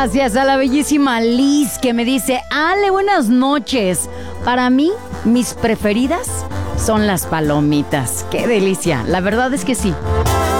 Gracias a la bellísima Liz que me dice: Ale, buenas noches. Para mí, mis preferidas son las palomitas. ¡Qué delicia! La verdad es que sí.